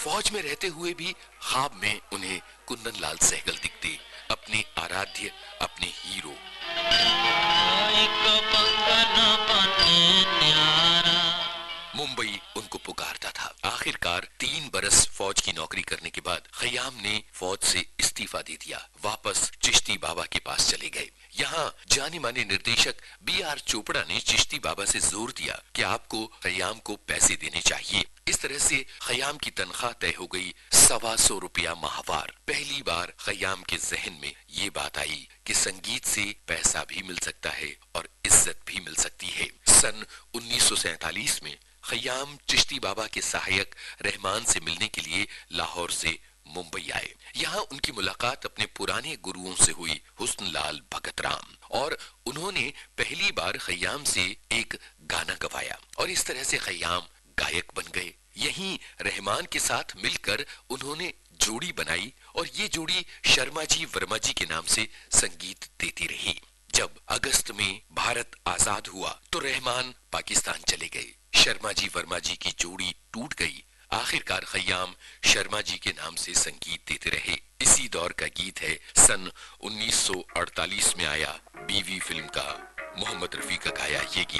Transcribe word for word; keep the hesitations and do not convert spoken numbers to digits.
फौज में रहते हुए भी ख्वाब में उन्हें कुंदन लाल सहगल दिखते, अपने आराध्य, अपने हीरो। मुंबई उनको पुकारता था। आखिरकार तीन बरस फौज की नौकरी करने के बाद खयाम ने फौज से इस्तीफा दे दिया, वापस चिश्ती बाबा के पास चले गए। यहाँ जाने माने निर्देशक बी आर चोपड़ा ने चिश्ती बाबा से जोर दिया कि आपको खयाम को पैसे देने चाहिए। इस तरह से खयाम की तनख्वाह तय हो गई सवा सौ रुपया माहवार। पहली बार खयाम के जहन में ये बात आई कि संगीत से पैसा भी मिल सकता है और इज्जत भी मिल सकती है। सन उन्नीस सौ सैतालीस में खयाम चिश्ती बाबा के सहायक रहमान से मिलने के लिए लाहौर से मुंबई आए। यहाँ उनकी मुलाकात अपने पुराने गुरुओं से हुई, हुस्न लाल भगत राम, और उन्होंने पहली बार खयाम से एक गाना गवाया और इस तरह से खयाम गायक बन गए। यहीं रहमान के साथ मिलकर उन्होंने जोड़ी बनाई और ये जोड़ी शर्मा जी वर्मा जी के नाम से संगीत देती रही। जब अगस्त में भारत आजाद हुआ तो रहमान पाकिस्तान चले गए, शर्मा जी वर्मा जी की जोड़ी टूट गई। आखिरकार खयाम शर्मा जी के नाम से संगीत देते रहे। इसी दौर का गीत है सन उन्नीस सौ अड़तालीस में आया बीवी फिल्म का, मोहम्मद रफी का गाया ये गीत।